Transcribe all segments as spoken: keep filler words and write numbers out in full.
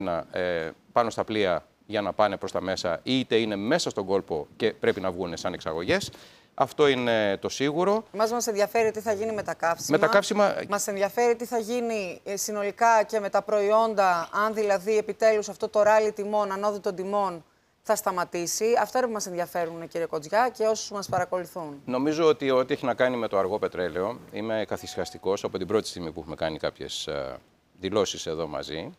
ε, πάνω στα πλοία για να πάνε προς τα μέσα, είτε είναι μέσα στον κόλπο και πρέπει να βγουν σαν εξαγωγές. Αυτό είναι το σίγουρο. Εμάς μας ενδιαφέρει τι θα γίνει με τα καύσιμα. Με τα καύσιμα... Μας ενδιαφέρει τι θα γίνει συνολικά και με τα προϊόντα, αν δηλαδή επιτέλους αυτό το ράλι τιμών, ανόδου των τιμών, θα σταματήσει. Αυτά είναι που μας ενδιαφέρουν, κύριε Κοτζιά, και όσους μας παρακολουθούν. Νομίζω ότι ό,τι έχει να κάνει με το αργό πετρέλαιο, είμαι καθησυχαστικός από την πρώτη στιγμή που έχουμε κάνει κάποιες δηλώσεις εδώ μαζί.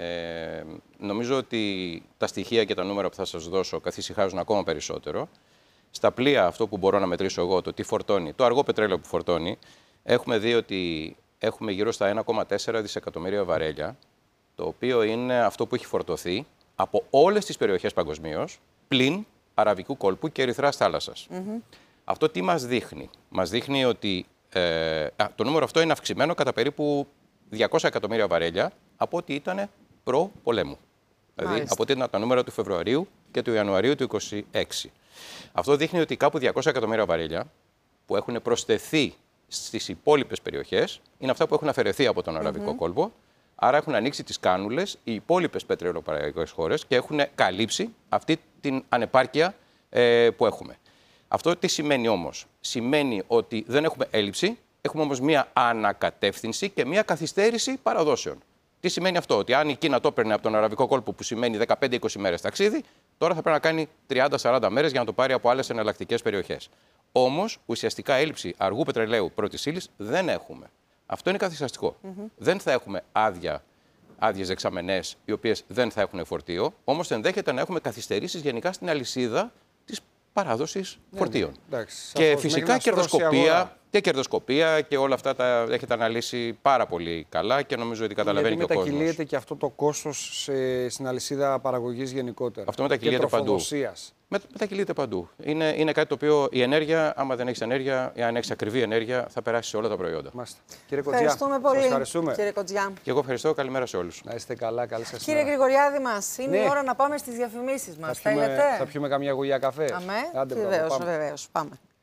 Ε, νομίζω ότι τα στοιχεία και τα νούμερα που θα σας δώσω καθησυχάζουν ακόμα περισσότερο. Στα πλοία, αυτό που μπορώ να μετρήσω εγώ, το τι φορτώνει, το αργό πετρέλαιο που φορτώνει, έχουμε δει ότι έχουμε γύρω στα ένα κόμμα τέσσερα δισεκατομμύρια βαρέλια, το οποίο είναι αυτό που έχει φορτωθεί από όλες τις περιοχές παγκοσμίως, πλην Αραβικού κόλπου και Ερυθράς θάλασσας. Mm-hmm. Αυτό τι μας δείχνει? Μας δείχνει ότι ε, α, το νούμερο αυτό είναι αυξημένο κατά περίπου διακόσια εκατομμύρια βαρέλια από ό,τι ήταν προ-πολέμου. Δηλαδή, από ό,τι ήταν τα νούμερα του Φεβρουαρίου και του Ιανουαρίου του είκοσι έξι. Αυτό δείχνει ότι κάπου διακόσια εκατομμύρια βαρέλια που έχουν προσθεθεί στις υπόλοιπες περιοχές είναι αυτά που έχουν αφαιρεθεί από τον Αραβικό mm-hmm. κόλπο. Άρα έχουν ανοίξει τις κάνουλες οι υπόλοιπες πετρελαιοπαραγωγικές χώρες και έχουν καλύψει αυτή την ανεπάρκεια ε, που έχουμε. Αυτό τι σημαίνει όμως? Σημαίνει ότι δεν έχουμε έλλειψη, έχουμε όμως μία ανακατεύθυνση και μία καθυστέρηση παραδόσεων. Τι σημαίνει αυτό? Ότι αν η Κίνα το έπαιρνε από τον Αραβικό κόλπο, που σημαίνει δεκαπέντε είκοσι μέρες ταξίδι, τώρα θα πρέπει να κάνει τριάντα σαράντα μέρες για να το πάρει από άλλες εναλλακτικές περιοχές. Όμως, ουσιαστικά έλλειψη αργού πετρελαίου πρώτης ύλης δεν έχουμε. Αυτό είναι καθυσαστικό. Mm-hmm. Δεν θα έχουμε άδεια, άδειες δεξαμενές, οι οποίες δεν θα έχουν φορτίο, όμως ενδέχεται να έχουμε καθυστερήσεις γενικά στην αλυσίδα της παράδοσης ναι, φορτίων. Ναι, εντάξει, και φυσικά κερδοσκοπία και κερδοσκοπία και όλα αυτά τα έχετε αναλύσει πάρα πολύ καλά και νομίζω ότι καταλαβαίνει γιατί και ο κόσμος. μετακυλείται και αυτό το κόστος σε, στην αλυσίδα παραγωγής γενικότερα. Αυτό μετακυλείται παντού. Με, μετακυλείται παντού. Είναι, είναι κάτι το οποίο η ενέργεια, άμα δεν έχεις ενέργεια, ή αν έχεις ακριβή ενέργεια, θα περάσει σε όλα τα προϊόντα. Μάλιστα. Κύριε Κοτζιά, ευχαριστούμε πολύ. Σας ευχαριστούμε. Κύριε Κοτζιά. Και εγώ ευχαριστώ. Καλημέρα σε όλους. Να είστε καλά. Καλή σας Κύριε μέρα. Γρηγοριάδη μας, είναι ναι. η ώρα να πάμε στις διαφημίσεις μας. Θα πιούμε, Θέλετε? θα πιούμε καμιά γουλιά καφέ. Αμέ, βεβαίως, βεβαίως. Πάμε.